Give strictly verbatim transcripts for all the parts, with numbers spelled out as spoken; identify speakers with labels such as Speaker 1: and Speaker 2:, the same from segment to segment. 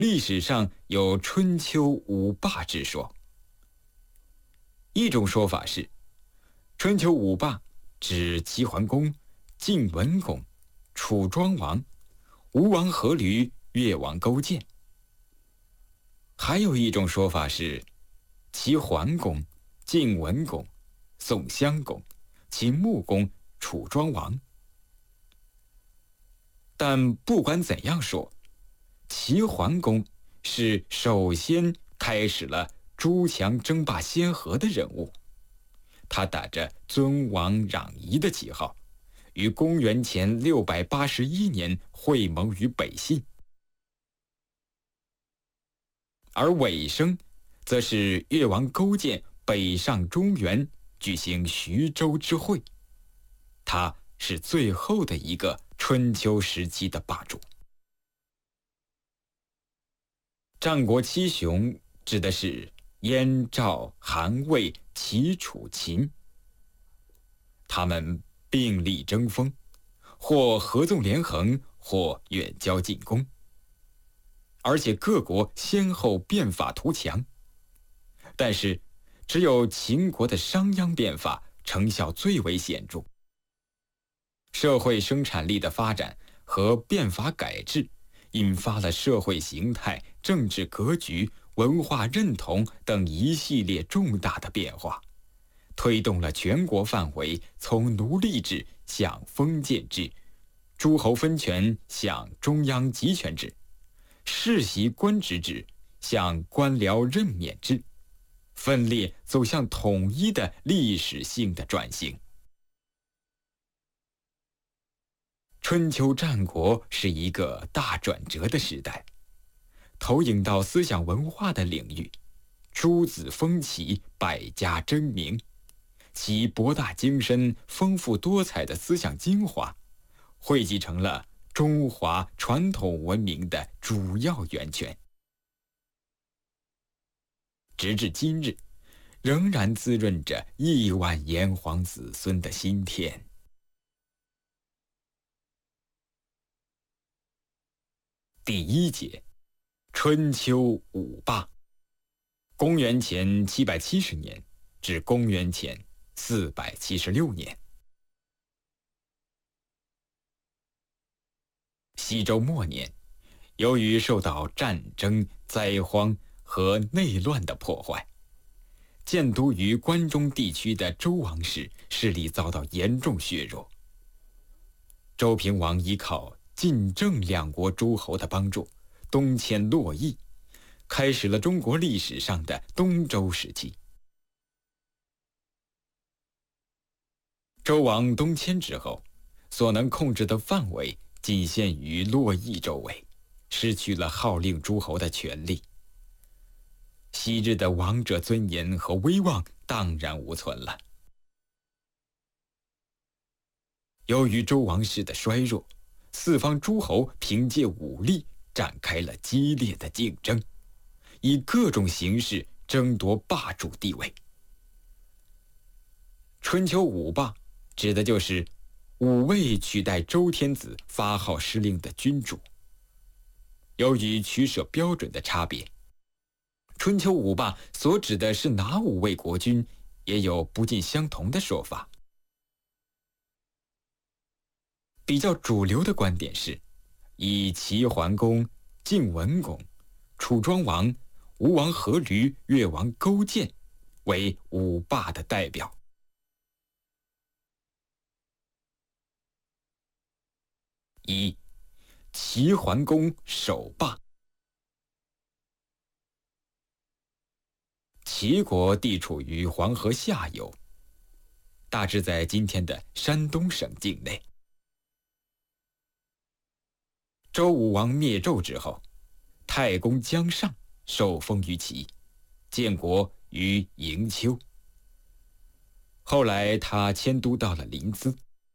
Speaker 1: 历史上有春秋五霸之说。一种说法是，春秋五霸指齐桓公、晋文公、楚庄王、吴王阖闾、越王勾践。还有一种说法是，齐桓公、晋文公、宋襄公、秦穆公、楚庄王。但不管怎样说，齐桓公是首先开始了诸强争霸先河的人物。他打着尊王攘夷的旗号，于公元前六百八十一年会盟于北信。而尾声则是越王勾践北上中原，举行徐州之会。他是最后的一个春秋时期的霸主。战国七雄指的是燕、赵、韩、魏、齐、楚、秦。他们并力争锋，或合纵连横，或远交近攻，而且各国先后变法图强。但是只有秦国的商鞅变法成效最为显著。社会生产力的发展和变法改制，引发了社会形态、政治格局、文化认同等一系列重大的变化，推动了全国范围从奴隶制向封建制，诸侯分权向中央集权制，世袭官职制向官僚任免制，分裂走向统一的历史性的转型。春秋战国是一个大转折的时代，投影到思想文化的领域，诸子风起，百家争鸣，其博大精深、丰富多彩的思想精华，汇集成了中华传统文明的主要源泉。直至今日，仍然滋润着亿万炎黄子孙的心田。第一节，春秋五霸，公元前七百七十年至公元前四百七十六年。西周末年，由于受到战争、灾荒和内乱的破坏，建都于关中地区的周王室势力遭到严重削弱。周平王依靠晋郑两国诸侯的帮助，东迁洛邑，开始了中国历史上的东周时期。周王东迁之后，所能控制的范围仅限于洛邑周围，失去了号令诸侯的权利。昔日的王者尊严和威望荡然无存了。由于周王室的衰弱，四方诸侯凭借武力展开了激烈的竞争，以各种形式争夺霸主地位。春秋五霸指的就是五位取代周天子发号施令的君主。由于取舍标准的差别，春秋五霸所指的是哪五位国君，也有不尽相同的说法。比较主流的观点是，以齐桓公、晋文公、楚庄王、吴王阖闾、越王勾践为五霸的代表。一、齐桓公首霸。齐国地处于黄河下游，大致在今天的山东省境内。周武王灭纣之后，太公姜尚受封于齐，建国于营丘。后来他迁都到了临淄。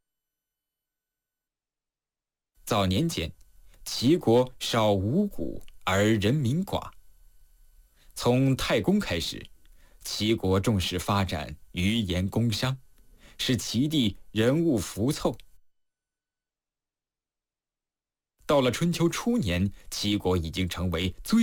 Speaker 1: 早年间，齐国少五谷而人民寡。从太公开始，齐国重视发展渔盐工商，使齐地人物浮凑。到了春秋初年，齐国已经成为最